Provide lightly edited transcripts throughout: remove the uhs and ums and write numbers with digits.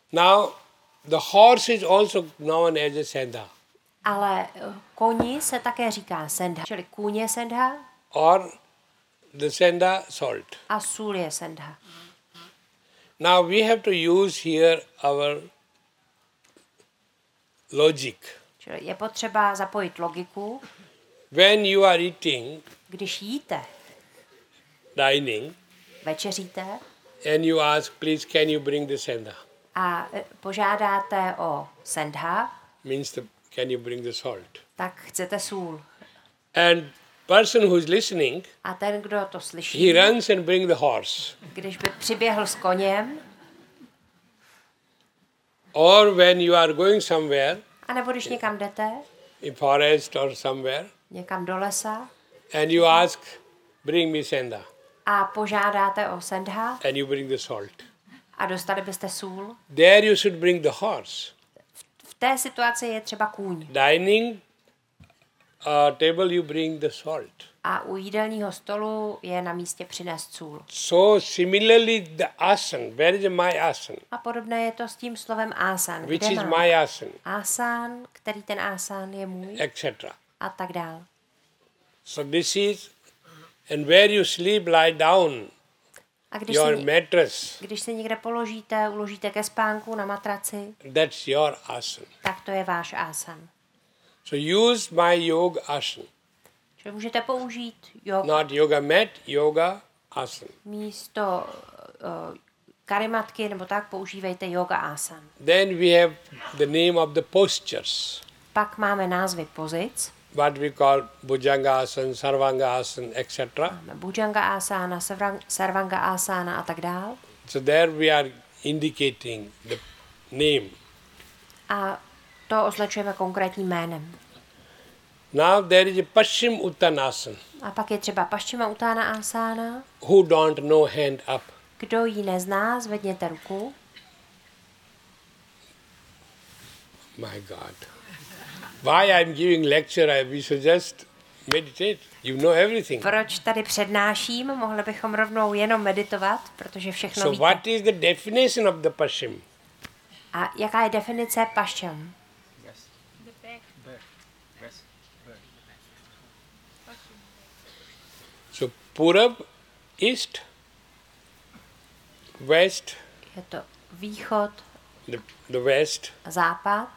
Now, the horse is also known as a sandha. Ale koni se také říká sandha, čili kůň je sandha. Or the sandha salt. A sůl je sandha. Now we have to use here our logic. Čili je potřeba zapojit logiku. When you are eating, když jíte, dining, večeříte, and you ask, please, can you bring the sandha? A požádáte o sandha, means can you bring the salt? Tak chcete sůl. And person who is listening, a ten, kdo to slyší, he runs and bring the horse. Když by přiběhl s koněm, or when you are going somewhere, a nebo když někam jdete, in forest or somewhere, někam do lesa, and you ask, bring me sandha, a požádáte o sandha, and you bring the salt. A dostali byste sůl. There you should bring the horse. V té situaci je třeba kůň. Dining table you bring the salt. A u jídelního stolu je na místě přinést sůl. So similarly the asan, where is my asan? A podobné je to s tím slovem asan. Which is my asan? Asan, který ten asan je můj. Etc. A tak dál. So this is, and where you sleep, lie down. A když your mattress. Když se někde položíte, uložíte ke spánku na matraci. That's your asan. Tak to je váš asan. So use my yoga asan. Čili můžete použít yoga. Not yoga mat, yoga asan. Místo karimatky nebo tak používejte yoga asan. Then we have the name of the postures. Pak máme názvy pozic. What we call Bhujanga asana, Sarvanga asana, etc. Bhujanga asana, Sarvanga asana a tak dál. So there we are indicating the name. A to označujeme konkrétním jménem. Now there is a Paschim Uttanasana. A pak je třeba Paschima Uttána asana. Who don't know, hand up. Kdo ji nezná, zvedněte ruku. My God. Why I'm giving lecture? We should just meditate. You know everything. Proč tady přednáším? Mohli bychom rovnou jenom meditovat, protože všechno so víte. So what is the definition of the Paschim? A jaká je definice Paschim? So Purab, East, West. Je to východ, the West. Západ.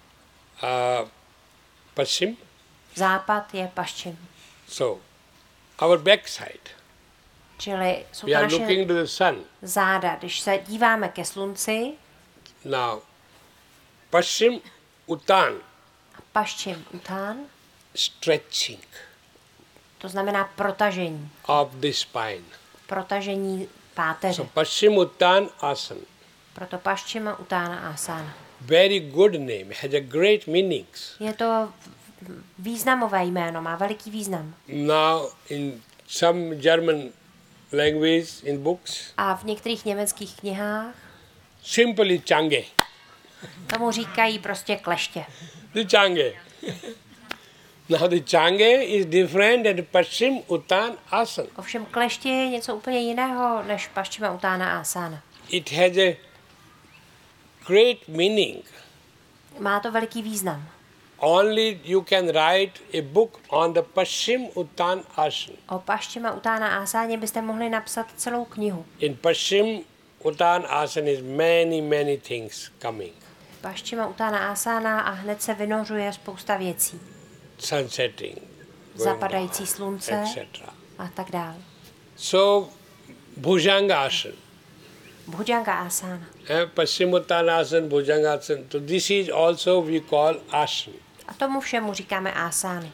Paschim. Západ je Paschim. So, our backside. Čili jsou we to are naše looking to the sun. Záda. Když se díváme ke slunci. Now, Paschim Uttan. Paschim Uttan. Stretching. To znamená protažení. Of the spine. Protažení páteře. So Paschim Uttan Asana. Proto Paschima Uttána asana. Very good name, has a great meanings. Je to významové jméno, má veliký význam. Now in some German language in books. A v některých německých knihách. Simply Change. Tomu říkají prostě kleště. The Change. Now the Change is different than Paschim Uttan Asana. Ovšem kleště je něco úplně jiného než Paschima Uttána asana. It has a great meaning. Má to veliký význam. Only you can write a book on the Paschim Uttan Asana. O Paschima Uttána asáně byste mohli napsat celou knihu. In Paschim Uttan Asana is many things coming. Paschima Uttána asana a hned se vynořuje spousta věcí. Sunsetting, zapadající slunce etc. A tak dál. So Bhujanga asana. Bhujanga asana. Paschim Uttan Asana, Bhujanga asana. So this is also we call asana. A tomu všemu říkáme asány.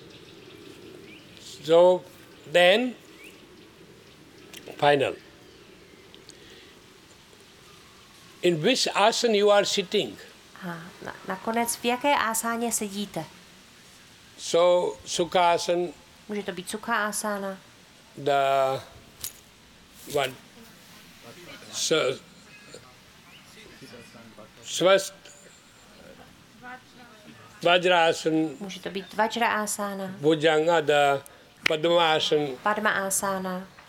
So then final. In which asana you are sitting? A nakonec v jaké asáně sedíte? So Sukha asana. Může to být Sukha asana. The what? Swast Vajrasana. Může to být Vajra asana. Bhujanga, the Padma asana. Padma asana.